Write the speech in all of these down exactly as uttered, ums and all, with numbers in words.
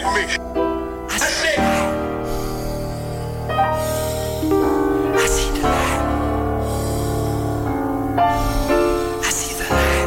me. I see. I see the light. I see the light.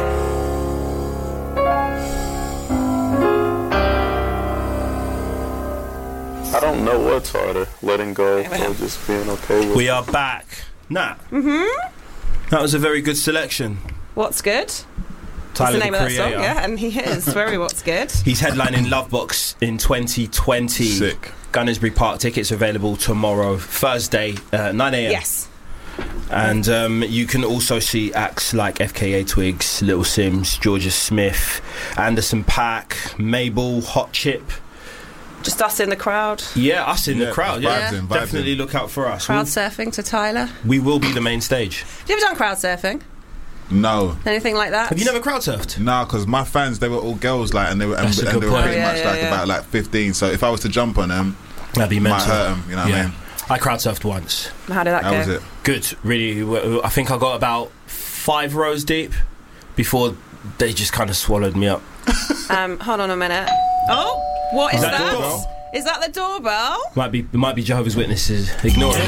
I don't know what's harder, letting go or just being okay with. We are back. Nat. Mm-hmm. That was a very good selection. What's good? Tyler, That's the name the of that song, Creator. yeah, and he is very what's good. He's headlining Lovebox in twenty twenty. Sick. Gunnersbury Park tickets available tomorrow, Thursday, uh, nine a.m. Yes. And um, you can also see acts like F K A Twigs, Little Sims, Georgia Smith, Anderson .Paak, Mabel, Hot Chip. Just us in the crowd. Yeah, us in Yeah, the crowd. vibes Yeah, in, vibes definitely in. look out for us. Crowd surfing to Tyler. We will be the main stage. Have you ever done crowd surfing? No. Anything like that? Have you never crowd surfed? No, because my fans, they were all girls, like, and they were, and, That's a and good they were point. pretty Yeah, much yeah, like yeah. about like fifteen. So if I was to jump on them, That'd be it might mental. hurt them. You know what Yeah. I mean? I crowd surfed once. How did that, That go? was it. Good, really. w- I think I got about five rows deep before they just kind of swallowed me up. Um, hold on a minute. Oh, what is, Is that that? the doorbell? Is that the doorbell? Might be, it might be Jehovah's Witnesses. Ignore it.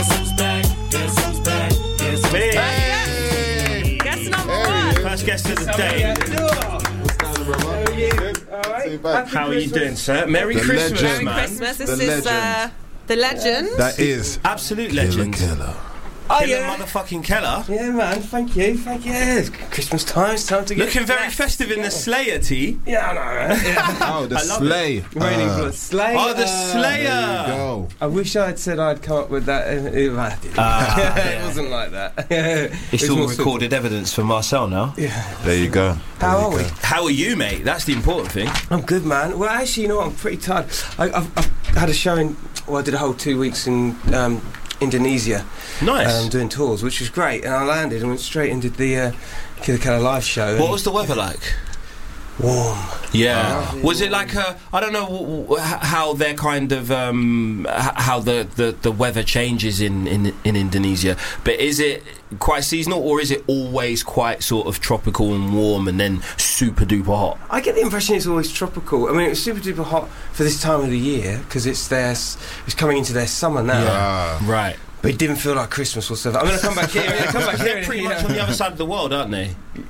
Me. Guess number one. First guest of the day. How are you doing, sir? Merry The Christmas, legend. Merry man. Christmas. This The is uh, legend. the legend. That is Absolute Killer legend. Killer. Oh, Killer yeah. motherfucking Keller. Yeah, man. Thank you. Thank you. Yeah, it's Christmas time. It's time to get Looking very blessed. festive in the Slayer tee. Yeah, I know, right? Yeah. Oh, the I love sleigh. Raining Uh, blood. Slay. Oh, the uh, Slayer. There you go. I wish I had said I'd come up with that. uh, uh, I didn't. Ah, it yeah. wasn't like that. It's It's all more recorded evidence for Marcel now. Yeah. There you go. How There are you we? go. How are you, mate? That's the important thing. I'm good, man. Well, actually, you know what? I'm pretty tired. I, I've, I've had a show in. Well, I did a whole two weeks in um, Indonesia, Nice. um, doing tours, which was great. And I landed and went straight and did the uh, Killer Killer live show. What and was the weather like? warm? Yeah. Oh. Was it like a? I don't know w- w- h- how they're kind of um, h- how the, the, the weather changes in, in in Indonesia, but is it quite seasonal or is it always quite sort of tropical and warm and then super duper hot? I get the impression it's always tropical. I mean, it was super duper hot for this time of the year because it's their s- it's coming into their summer now. Ah. Right. But it didn't feel like Christmas whatsoever. I'm going to come back here. I'm gonna come back here. They're pretty much on the other side of the world, aren't they?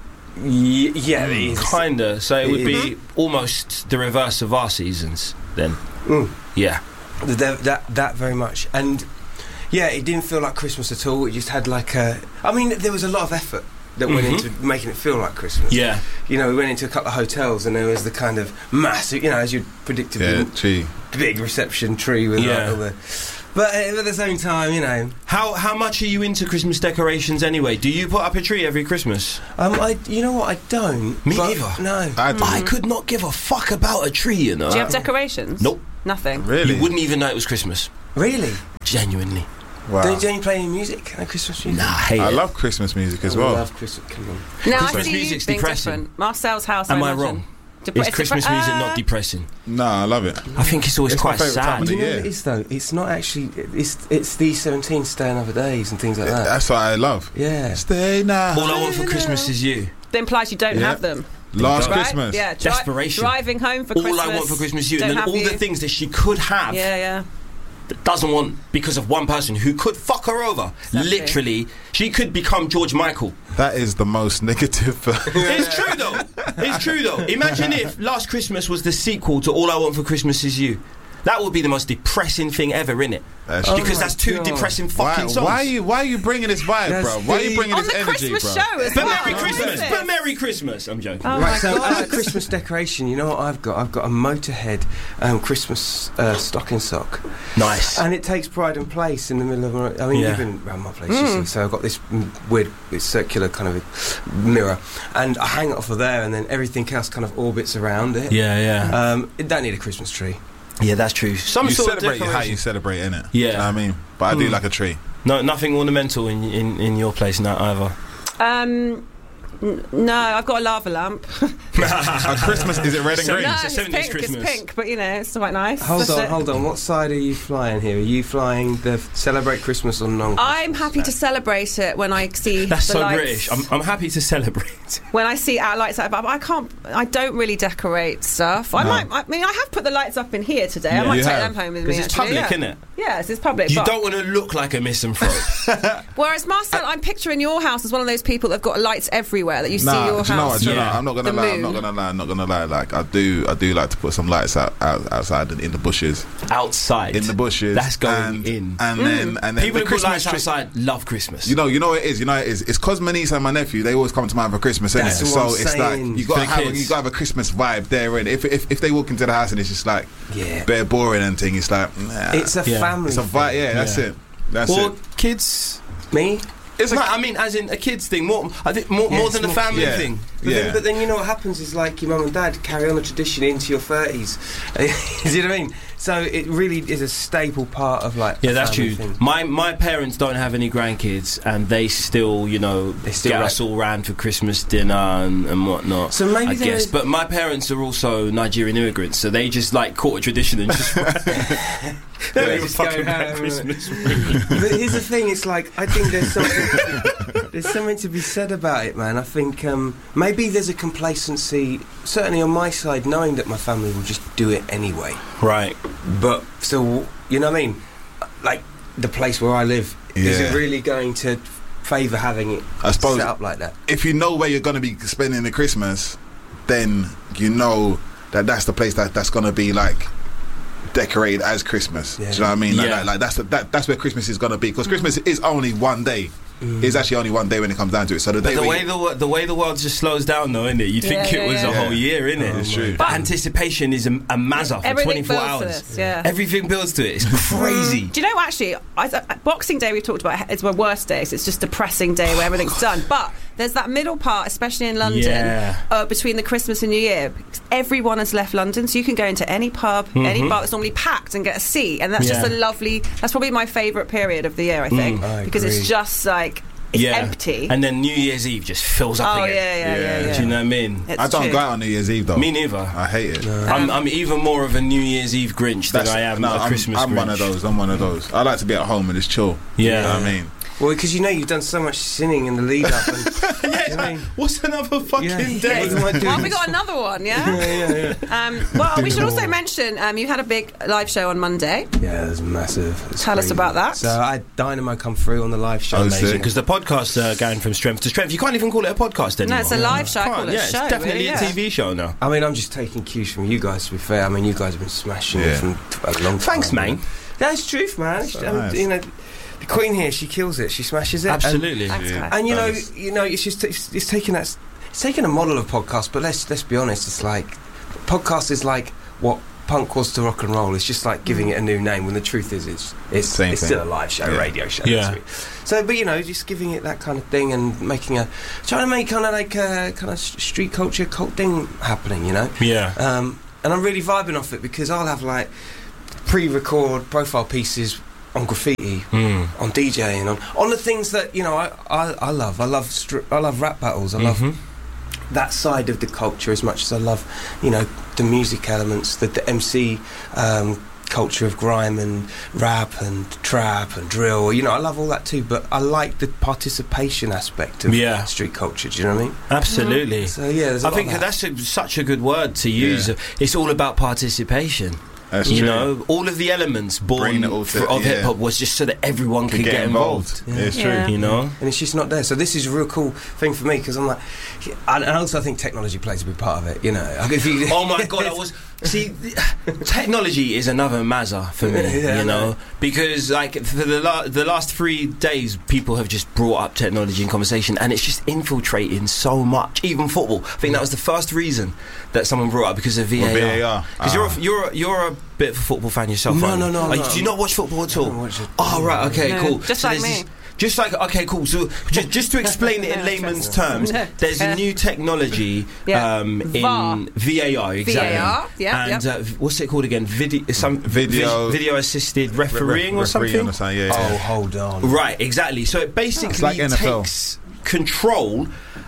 Y- yeah, it is. Kinda. So it would It be almost the reverse of our seasons then. Mm. Yeah. That, that that very much. And yeah, it didn't feel like Christmas at all. It just had like a. I mean, there was a lot of effort that went Mhm. into making it feel like Christmas. Yeah. You know, we went into a couple of hotels and there was the kind of massive, you know, as you'd predicted, Yeah, the gee. big reception tree with Yeah. like all the. But uh, at the same time, you know, How how much are you into Christmas decorations anyway? Do you put up a tree every Christmas? um, I you know what I don't. Me but- either. No. I do. I could not give a fuck about a tree, you know. Do you have decorations? Nope. Nothing. Really? You wouldn't even know it was Christmas. Really? Genuinely. Wow. Don't, don't you play any music? No Christmas music? Nah, I hate I it. love Christmas music as I well. love Christmas. Come on. No, Christmas I see music's you being depressing. different. Marcel's house. Am I I imagine. wrong? Depre- Is it's Christmas depre- music uh, not depressing? No, I love it. I think it's always It's my quite favourite time sad. of the You know year. what it is though? It's not actually. It's it's the seventeenth Stay Another Days and things like that. That's what I love. Yeah. Stay now. All I want for Christmas is you. That implies you don't Yeah. have them. Last Right? Christmas. Yeah. Dri- Desperation. Driving home for All Christmas. I want for Christmas is you. Don't And then have all you. the things that she could have Yeah, yeah. that doesn't want because of one person who could fuck her over. Exactly. Literally, she could become George Michael. That is the most negative. It's true though. It's true though. Imagine if Last Christmas was the sequel to All I Want for Christmas Is You. That would be the most depressing thing ever, innit? That's Because my that's two God. depressing why, fucking songs. why are you why are you bringing this vibe, That's bro? Why are you the- bringing On this the energy, Christmas bro? show as But well. Merry What Christmas! is it? But Merry Christmas! I'm joking. Oh Right, my so God. as a Christmas decoration, you know what I've got? I've got a Motorhead um, Christmas uh, stocking sock, Nice. and it takes pride and place in the middle of. My, I mean, Yeah. you've been around my place, you see, so I've got this mm, weird, it's circular kind of mirror, and I hang it off of there, and then everything else kind of orbits around it. Yeah, yeah. Um, it don't need a Christmas tree. Yeah, that's true. Some You sort of celebrate how decoration. you celebrate, innit? Yeah. You know what I mean? But I do Mm. like a tree. No, nothing ornamental in, in, in your place now either. Um, No, I've got a lava lamp. A Christmas, is it red and So- green? No, It's a it's seventies pink. Christmas. It's pink, but you know, it's quite nice. Hold That's on, it. hold on. What side are you flying here? Are you flying the celebrate Christmas or non? I'm happy to celebrate it when I see That's the so lights. British. I'm, I'm happy to celebrate. When I see our lights up, I can't. I don't really decorate stuff. I No. might. I mean, I have put the lights up in here today. Yeah. I might You take have. them home with me. Because it's actually, public, yeah. isn't it? Yes, it's public. You but don't want to look like a misanthrope. Whereas Marcel, I'm picturing your house as one of those people that've got lights everywhere that you see Nah, your do you know what? house. Do you know Yeah. what? I'm not gonna The lie. I'm not moon. gonna lie. I'm not gonna lie. Like I do, I do like to put some lights out, out outside in, in the bushes. Outside. In the bushes. That's going and, in. And then, and then People the who put Christmas lights tree. outside love Christmas. You know, you know what it is. You know what it is. It's cause my niece and my nephew, they always come to mine for Christmas, innit? That's what So I'm it's saying. like you gotta For the have, kids. you gotta have a Christmas vibe there. And if, if if they walk into the house and it's just like Yeah. bare boring and thing, it's like nah. It's a Yeah. family. it's a vibe. Yeah, that's Yeah. it. That's Or it. kids. Me? It's No, a, I mean, as in a kids thing. More, I think more, Yeah, more it's than a more- family yeah. thing. But, Yeah. then, but then you know what happens is like your mum and dad carry on the tradition into your thirties. You know what I mean? So it really is a staple part of like. Yeah, a that's family true. thing. My my parents don't have any grandkids, and they still, you know, They still get rec- us all round for Christmas dinner and, and whatnot. So maybe I there guess. is- But my parents are also Nigerian immigrants, so they just like caught a tradition and just. They don't Yeah, even just go fucking about home, Christmas. But here's the thing: it's like I think there's something there's something to be said about it, man. I think um, maybe there's a complacency, certainly on my side, knowing that my family will just do it anyway. Right. But so you know what I mean? Like the place where I live, is Yeah. it really going to favour having it I suppose set up like that? if you know where you're gonna be spending the Christmas, then you know that that's the place that that's gonna be like decorated as Christmas. Yeah. Do you know what I mean? Like, Yeah. like, like that's the, that, that's where Christmas is gonna be, because Christmas is only one day. Mm. It's actually only one day when it comes down to it. So the But day the where way you- the wo- the way the world just slows down, though, isn't it? You'd think Yeah, it yeah, was yeah. a whole year, innit? Yeah, it's true. But anticipation is a, a mazza for Everything twenty-four builds to hours. this, yeah. Everything builds to it. It's crazy. Do you know, actually, I, I, Boxing Day we've talked about is my worst days. It's just depressing day where everything's done. But there's that middle part, especially in London, Yeah. uh, between the Christmas and New Year. Everyone has left London, so you can go into any pub, any bar that's normally packed and get a seat. And that's just Mm-hmm. Yeah. a lovely, that's probably my favourite period of the year, I think. I because agree. it's just like, it's yeah. empty. And then New Year's Eve just fills up oh, yeah, again. yeah, yeah, Yeah. yeah. Do you know what I mean? It's I don't true. go out on New Year's Eve though. Me neither. I hate it. I'm, I'm even more of a New Year's Eve Grinch than That's- I am no, a I'm, Christmas I'm Grinch. one of those. I'm one of those. I like to be at home and just chill. Yeah. You know what I mean? Well, because you know you've done so much sinning in the lead up. And, Yeah, you know what I mean? what's another fucking Yeah. day? What am I doing? Well, we got another one, yeah? yeah, yeah, yeah. Um, well, we should also mention um, you had a big live show on Monday. Yeah, it's massive. It's Tell us crazy. about that. So I had Dynamo come through on the live show. Oh, Amazing, sick. because the podcast's uh, going from strength to strength. You can't even call it a podcast anymore. No, it's a live show. I Can't, call it yeah, a show. it's definitely really, a yeah. T V show now. I mean, I'm just taking cues from you guys. To be fair, I mean, you guys have been smashing Yeah. it from a long time. Thanks, man. That's truth, man. So Um, nice. You know, the Queen here, she kills it. She smashes it. Absolutely. Thanks, Yeah. guys. And, and you know, Nice. you know, it's just it's, it's taking that. It's taking a model of podcast, but let's let's be honest. It's like podcast is like what punk was to rock and roll. It's just like giving it a new name. When the truth is, it's it's, Same it's thing. still a live show, Yeah. radio show. Yeah. That's it. So, but you know, just giving it that kind of thing and making a trying to make kind of like a kind of street culture cult thing happening. You know. Yeah. Um, and I'm really vibing off it because I'll have like pre-record profile pieces on graffiti, Mm. on DJing, on on the things that you know I, I, I love. I love stri- I love rap battles. I love Mhm. that side of the culture as much as I love you know the music elements, the, the M C um, culture of grime and rap and trap and drill. You know, I love all that too. But I like the participation aspect of Yeah. street culture. Do you know what I mean? Absolutely. So yeah, there's a I lot think of that. that's a, such a good word to use. Yeah. It's all about participation. That's You true. know, all of the elements born Bringing it all fr- to- of yeah. hip hop was just so that everyone could Could get, involved. Yeah. It's Yeah. true. You know, and it's just not there. So this is a real cool thing for me because I'm like, and and also I think technology plays a big part of it. You know, Like, if you, oh my god, I was see. th- Technology is another mazza for me. Yeah, you I know. know, because like for the la- the last three days, people have just brought up technology in conversation, and it's just infiltrating so much. Even football. I think that was the first reason that someone brought up because of V A R. Or V A R. Because Ah. you're a, you're a, you're a bit of a football fan yourself. No, aren't you? no, no, Are you- no. Do you not watch football at all? don't watch it. Oh right, okay, No, cool. just So like there's me. this- Just like okay, cool. So just, just to explain it in No, layman's trust me. terms, No. there's a new technology Yeah. um, V A R. in V A R exactly. V A R, yeah, And yep. uh, what's it called again? Video, some Video- vi- video assisted Re- re- refereeing or refereeing something. or something, yeah, Oh, yeah. hold on. Right, exactly. So it basically It's like N F L. takes control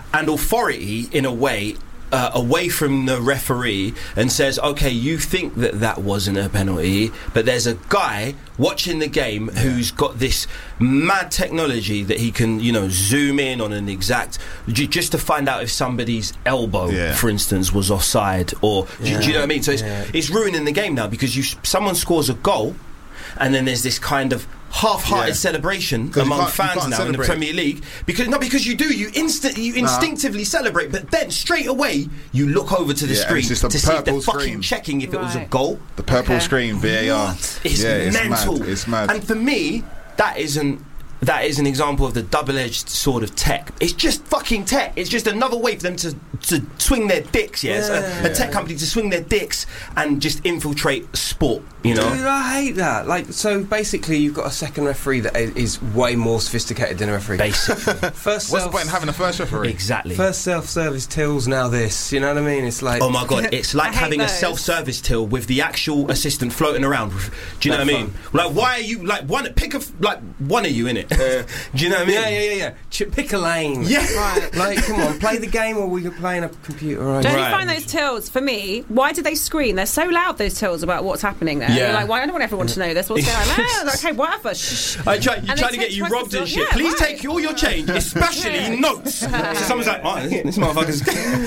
and authority in a way. Uh, away from the referee and says, okay, you think that that wasn't a penalty, but there's a guy watching the game who's got this mad technology that he can, you know, zoom in on an exact, j- just to find out if somebody's elbow, Yeah. for instance, was offside, or do, you- do you know what I mean? So it's, Yeah. it's ruining the game now because you someone scores a goal, and then there's this kind of half-hearted Yeah. celebration 'Cause you among can't- you fans can't now in the celebrate. Premier League because not because you do you instant you instinctively celebrate, but then straight away you look over to the Yeah, and screen it's just a to see if they're purple fucking screen. checking if it was a Right. goal. The purple Okay. screen, V A R. It's yeah, it's mental. mad. It's mad. And for me, that isn't. That is an example of the double-edged sword of tech. It's just fucking tech. It's just another way for them to, to swing their dicks, yes? Yeah. A, a tech company to swing their dicks and just infiltrate sport, you know? Dude, I hate that. Like, so basically, you've got a second referee that i- is way more sophisticated than a referee. Basically. First, What's the self, point in having a first referee? Exactly. first self-service tills. Now this, you know what I mean? It's like, Oh my god, it's like I hate having a those. self-service till with the actual assistant floating around. Do you know Like what I mean? Like, why are you like one? Pick a f- like one of you in it. Do you know what I mean? yeah, yeah, yeah, yeah. Ch- pick a lane. Yeah. Right. Like, come on, play the game, or we could play in a computer. Right? Don't Right. you find those tills, for me, why do they scream? They're so loud, those tills, about what's happening there. Yeah. You're like, why? I don't want everyone to know this. What's going on? No, like, okay, whatever. Shh. I try, you And try they to get take you twice robbed as and long- shit. yeah, Please right. take all your change, especially notes. So someone's like, oh, this, this motherfucker's.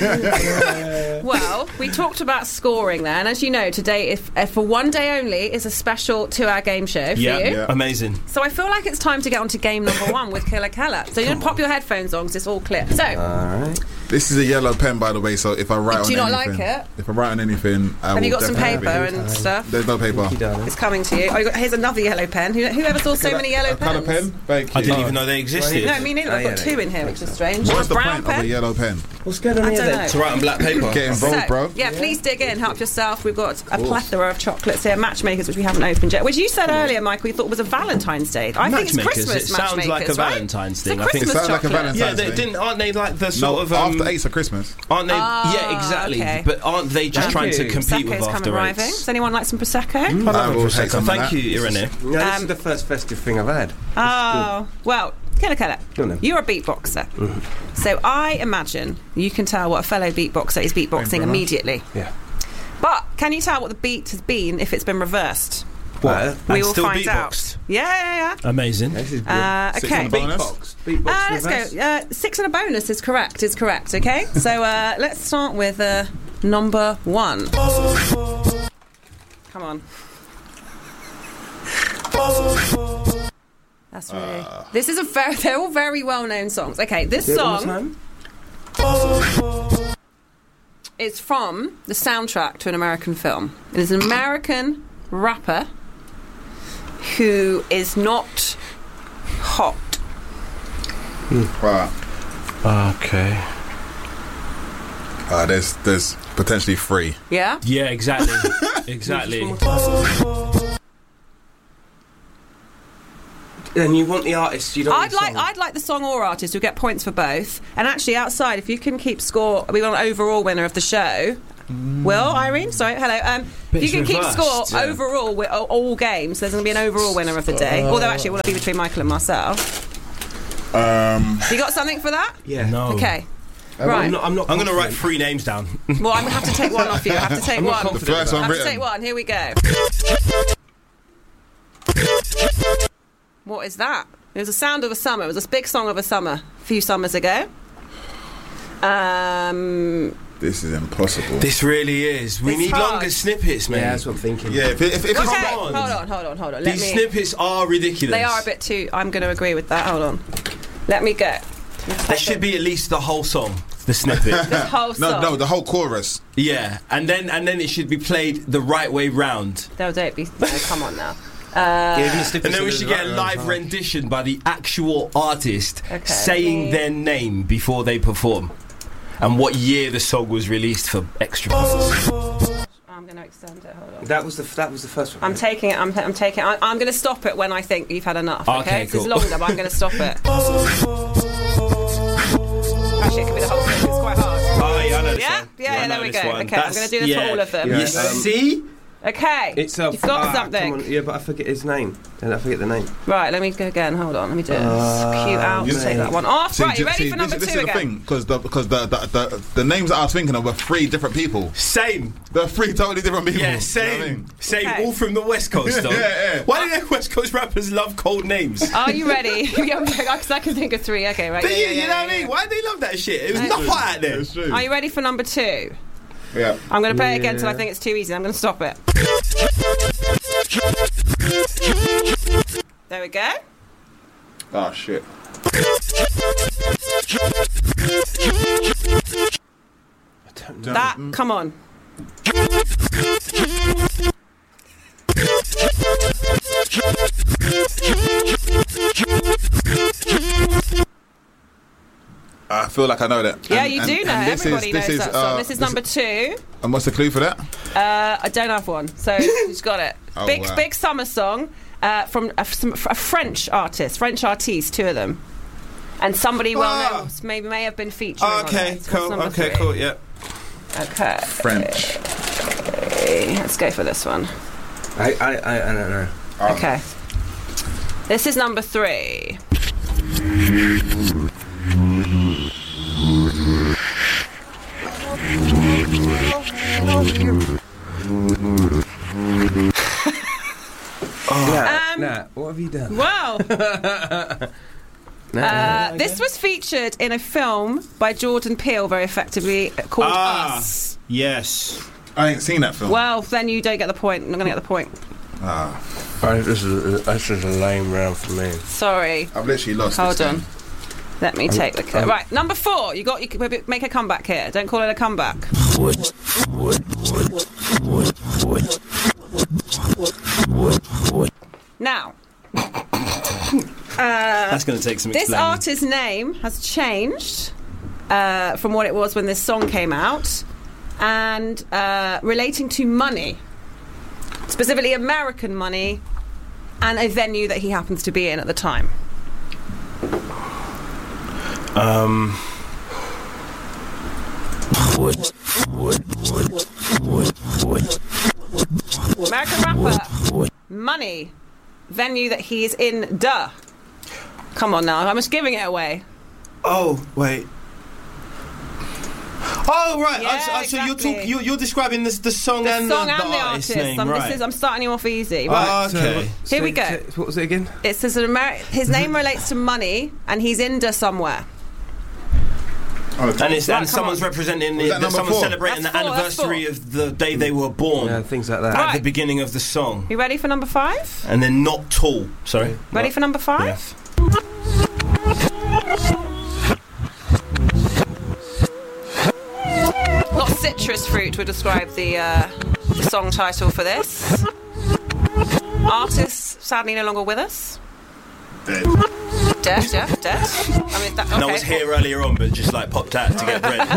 Well, we talked about scoring there, and as you know, today, if, if for one day only, is a special two-hour game show for Yeah, you. Yeah. amazing. So I feel like it's time to get on to game number one with Killer Keller. So you pop your headphones on because it's all clear. So, All right. This is a yellow pen, by the way, so if I write on Do you not anything... like it? If I write on anything, I have will you got some definitely paper be- and stuff? There's no paper. You darling. It's coming to you. Oh, you got, here's another yellow pen. Who, who ever saw so many yellow a colour pens? pen? Thank you. I didn't even know they existed. No, me neither. Oh, I've yeah, got yeah. two in here, which is strange. What's the brown point pen. of a yellow pen? What's going on I here don't then? know. To write on black paper. Get involved, So, bro. yeah, please dig in, help yourself. We've got a plethora of chocolates here, matchmakers, which we haven't opened yet. Which you said earlier, Michael, you thought was a Valentine's Day. I think it's Matchmakers, Christmas. it sounds like a matchmakers, right? Valentine's It's a thing. I think- Christmas It sounds like a chocolate. Valentine's Yeah, they Day. didn't. Aren't they like the No, sort of um, after eight of Christmas. Aren't they? Ah, yeah, exactly. okay. But aren't they just Thank trying to you. compete with Prosecco's come after arriving. eights? Does anyone like some Prosecco? I love I a will take Prosecco. some of Thank that. you, Irene. No, this Um, is the first festive thing I've had. Oh, well, Killer Keller, Go on then. you're a beatboxer. So I imagine you can tell what a fellow beatboxer is beatboxing Thank you. immediately. Yeah. But can you tell what the beat has been if it's been reversed? What? We And will still find out. beatboxed. Yeah, yeah, Amazing. This is good. yeah. Uh, Six okay. on the bonus. Beatbox. Beatbox Uh, let's reverse. go. Uh, six and a bonus is correct. Is correct. Okay. So uh, let's start with uh, number one. Come on. That's really. This is a very. They're all very well-known songs. Okay. This Do it one song more time. is from the soundtrack to an American film. It is an American rapper who is not hot. Right. Okay. Uh, there's there's potentially three. Yeah. Yeah, exactly. exactly. And you want the artist, you don't I'd want the like song. I'd like the song or artist. You'll get points for both. And actually, outside, if you can keep score, we want an overall winner of the show. Will Irene? Sorry, hello. Um, if you it's can keep reversed, score yeah. overall with all, all games, there's going to be an overall winner of the day. Although actually, it will be between Michael and Marcel. Um, You got something for that? Yeah. No. Okay. I'm Right. not, I'm not I'm going to write confident. three names down. Well, I'm going to have to take one off you. I have to take I'm not one. the confident first about one I have to written. take one. Here we go. What is that? It was a sound of a summer. It was a big song of a summer a few summers ago. Um, this is impossible. This really is. We It's need hard. longer snippets, man. Yeah, that's what I'm thinking. yeah, if, if, if Come it's okay, on. hold on, hold on, hold on. Let These me. snippets are ridiculous. They are a bit too. I'm going to agree with that. Hold on. Let me go. There should be at least the whole song, the snippet. This whole no, song. no, the whole chorus. yeah, and then and then it should be played the right way round. No, don't be. No, come on now. Yeah, even the snippets And then are we the should right get a round, live huh? rendition by the actual artist Okay. saying their name before they perform. And what year the song was released for extra points. I'm going to extend it. Hold on. That was the that was the first one. I'm taking it. I'm, I'm taking it. I'm, I'm going to stop it when I think you've had enough. Okay, Okay, this is cool. longer, but I'm going to stop it. Actually, it could be the whole thing. It's quite hard. Oh, yeah, I know this Yeah? one. Yeah, yeah, I know there we this go. one. Okay, I'm gonna do this for all of them. You Yeah. see? Okay. It's a. You've got ah, something. Come on. Yeah, but I forget his name. And I forget the name. Right, let me go again. Hold on, let me do this. Uh, Cue out. you- Take that one off. See, right, you ju- ready see, for number this, two this is the again? thing, because the because the, the, the the names that I was thinking of were three different people. Same. They're three totally different people. Yeah, You same. know what I mean? Same. Okay. All from the West Coast, though. Yeah, yeah. Why do the West Coast rappers love cold names? Are you ready? Yeah, because I can think of three. Okay, right. Do yeah, you, yeah, you yeah, know what I yeah. mean? Why do they love that shit? It was It's not true. hot out there. It's true. Are you ready for number two? Yeah. I'm going to play it again until I Yeah. think it's too easy. I'm going to stop it. There we go. Oh shit. I don't know. That, come on. I feel like I know that. Yeah, And- you and- do know. and this Everybody is, knows this that is, song. uh, This is number two. And what's the clue for that? Uh, I don't have one, so you've got it. Oh, big, wow. big summer song uh, from a, some, a French artist, French artiste, two of them, and somebody well Ah. known maybe may have been featuring. on Okay, it. What's cool. number Okay, three? cool. Yeah. Okay, French. let's go for this one. I, I, I, I don't know. Okay, this is number three. Nah, Um, nah, what have you done? Wow. Nah, Uh, this was featured in a film by Jordan Peele very effectively called Ah. Us. Yes. I ain't seen that film. Well, then you don't get the point. I'm not going to get the point. Ah, I, this, is a, this is a lame round for me. Sorry. I've literally lost. Hold this on. game. Let me take the... um, right, number four. You got. You can make a comeback here. Don't call it a comeback. Now, That's going to take some this explaining. artist's name has changed uh, from what it was when this song came out, and uh, relating to money, specifically American money, and a venue that he happens to be in at the time. Um. American rapper, money, venue that he is in. Duh. Come on now, I'm just giving it away. Oh wait. Oh right. Yeah, I, I, so you're exactly. talk, you're, you're describing this, the song The and song the, and the the artist's artist. name, I'm, right? this is, I'm starting you off easy. Ah, Right. okay. So- Here we so- go. so- what was it again? It says an Ameri- his name relates to money, and he's in there somewhere. Oh, And it's Right, and come someone's on. representing Was it. that number Someone's four? celebrating That's the four, that's anniversary four. of the day they were born Yeah, things like that. at Right. the beginning of the song, You ready for number five? and they're not tall. Sorry. Ready for number five? Yes. Not citrus fruit would describe the uh, the song title for this. Artist sadly no longer with us. Dead. Dead, yeah, dead. I mean, that, okay. No was here earlier on, but just like popped out to get bread.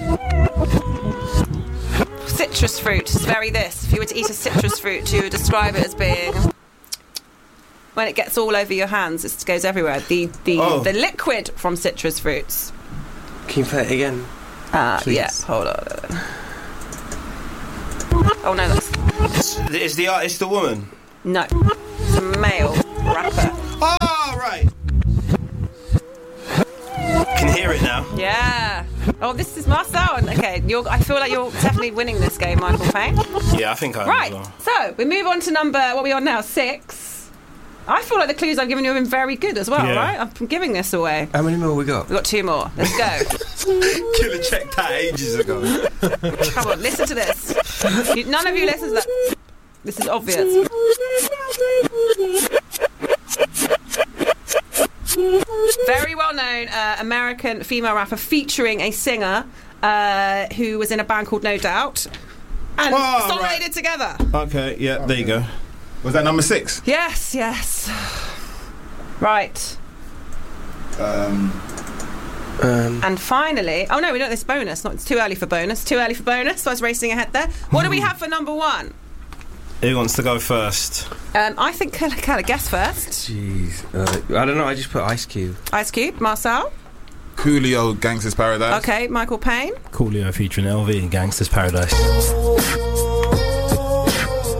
Citrus fruit is very this. If you were to eat a citrus fruit, you would describe it as being when it gets all over your hands, it goes everywhere. The the Oh. the liquid from citrus fruits. Can you play it again? Uh, Please. yeah, hold on. Oh no, that's Is the artist the woman? no. It's a male rapper. Oh right. Can hear it now. Yeah. Oh, this is my sound. Okay, you're, I feel like you're definitely winning this game, Michael Payne. Yeah, I think I am Right. as well. So we move on to number. What are we on now? Six. I feel like the clues I've given you have been very good as well. Yeah. Right? I'm giving this away. How many more we got? We've got two more. Let's go. Could have checked that ages ago. Come on, listen to this. You, none of you listen to that. This is obvious. Very well known uh, American female rapper featuring a singer uh, who was in a band called No Doubt. And Oh, song right. they did together. Okay, yeah, there you go. Was that number six? Yes, yes. Right. Um, Um, And finally, oh no, we don't have this bonus. Not, it's too early for bonus. Too early for bonus. So I was racing ahead there. What do we have for number one? Who wants to go first? Um, I think can I guess first. Jeez. Uh, I don't know, I just put Ice Cube. Ice Cube, Marcel. Coolio, Gangsta's Paradise. Okay, Michael Payne. Coolio featuring L V, Gangsta's Paradise.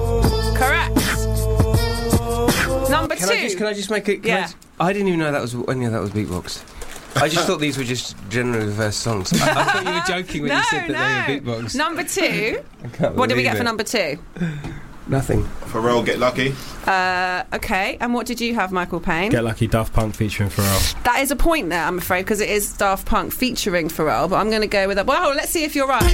I just, can I just make it? Can Yeah. I, just- I didn't even know that was any of that was beatboxed. I just thought these were just general reverse songs. I, I thought you were joking when no, you said that they were no. beatboxed. Number two. I can't What did we believe get for it. number two? Nothing. Pharrell, Get Lucky. Uh, okay, and what did you have, Michael Payne? Get Lucky, Daft Punk featuring Pharrell. That is a point there, I'm afraid, because it is Daft Punk featuring Pharrell, but I'm going to go with that. Well, let's see if you're right.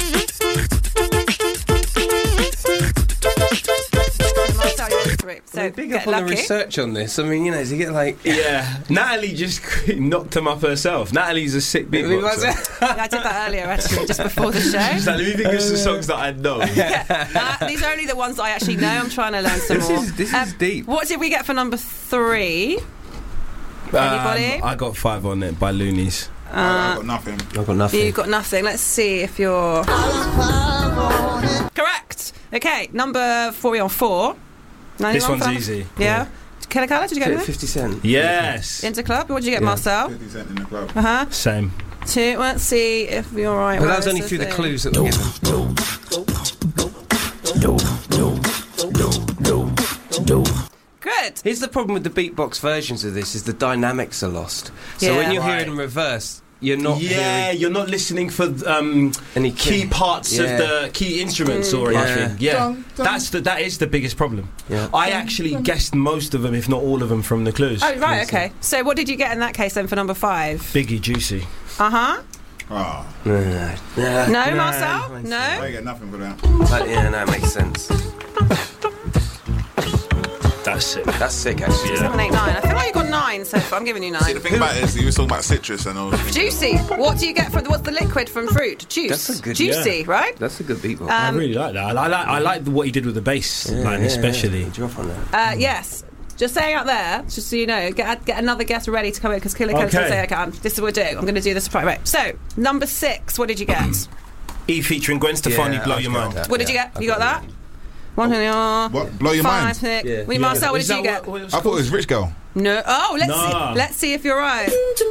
Marcel, you're three. So, So big Get up on the Lucky. research on this. I mean, you know, to get like. Yeah, Natalie just knocked him up herself. Natalie's a sick beatboxer. Yeah, I did that earlier, actually, just before the show. She's like, let me think of some songs that I know. Uh, these are only the ones that I actually know. I'm trying to learn some This more. is this Um, is deep. What did we get for number three? Anybody? Um, I got five on it by Loonies. I, I got nothing. I've got nothing. You got nothing. Let's see if you're correct. Okay, number four. We on four. This ninety-one one's for number- easy. Yeah. Killer Colour, did you get anything? Fifty Cent. Yes. Interclub. What did you get, Yeah. Marcel? fifty Cent in the club. Uh huh. Same. Two. Let's see if you're right. But Where that was is only this through the thing? clues that were given. Good. Here's the problem with the beatbox versions of this: is the dynamics are lost. So Yeah. when you hear Right. it in reverse, you're not Yeah, hearing you're not listening for um, any key parts Yeah. of the key instruments or Yeah. anything. Yeah, Dun, dun. that's the that is the biggest problem. Yeah. I actually guessed most of them, if not all of them, from the clues. Oh right. Okay. So what did you get in that case then for number five? Biggie, Juicy. Uh huh. Oh, No, no, no. No, Marcel. makes No. I get nothing for that. sense. But, yeah, no, it makes sense. That's it. That's sick, actually. Yeah. Seven, eight, nine. I feel like you got nine so far. I'm giving you See, the nine. thing about it is, you were talking about citrus and all. Juicy. What do you get for the, what's the liquid from fruit? Juice. That's a good- Juicy, right? That's a good beatbox. I Um, really like that. I like I like what he did with the bass Yeah, line, yeah, especially. Yeah. Drop on that. Uh, yes. Just saying out there, just so you know, get get another guest ready to come in because Killer Killer Okay. say I can. This is what we're doing. I'm going to do this right. Right. So number six. What did you get? E featuring Gwen Stefani, Yeah, Blow I've Your got Mind. that. What did you Yeah, get? I've You got got that? One, two, What? Blow your five, mind? six. Yeah. Well, Marcel, what Is did you that get? what it was I thought it called? was Rich Girl. No. Oh, let's Nah. see. Let's see if you're right.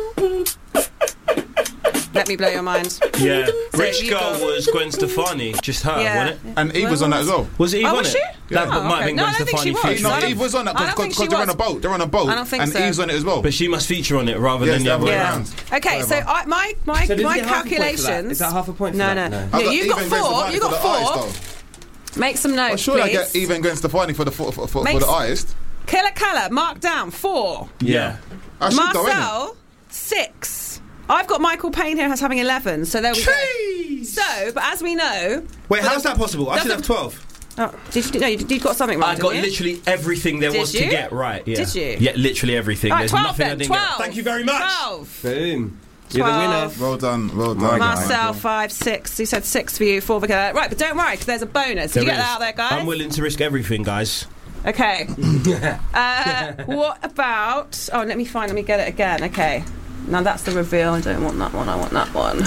Let me blow your mind. Yeah, So Rich you Girl got- was Gwen Stefani, just her, Yeah. wasn't it? And Eve was on that as well. Was it Eve Oh, on was it? she? That Oh, might have okay. been No, I Gwen don't think she Stefani was. featuring. No, I don't- Eve was on that I don't think because she they're on a was. boat. They're on a boat. I don't think and so. Eve's on it as well. But she must feature on it rather Yes, than the the other way other way Yeah. around. Okay, so Whatever. I, my my So does my he get half a point for that? calculations. Is that half a point for No, that? no, No. no. I You got Eve and Gwen four. Stefani You for got the artist, four. though. Make some notes, Well, surely I please. get Eve and Gwen Stefani for the for, for, for, Makes- for the artist. Killer Killer, mark down four. Yeah. I should go, innit? Marcel, six. I've got Michael Payne here as having eleven, so there we go. So, but as we know, Wait, but how's the- that possible? I should doesn't- have twelve. Oh, did you, no, you, you got something right. I got didn't you? literally everything there Did was you? to get right. Yeah. Did you? Yeah, literally everything. All right, There's twelve nothing I then. didn't twelve. get. Thank you very much. Twelve. Boom. You're the winner. Twelve. Well done, well My done. God. Marcel, five, six. He said six for you, four for Killer. Right, but don't worry, because there's a bonus. Did There you get is. that out there, guys? I'm willing to risk everything, guys. Okay. uh, what about? Oh, let me find. Let me get it again. Okay. Now that's the reveal. I don't want that one. I want that one.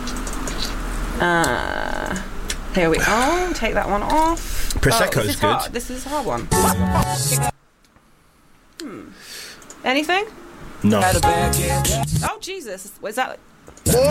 Uh, here we are. Take that one off. Prosecco's oh, this is good. Hard. This is a hard one. Hmm. Anything? No. Oh Jesus! Was that?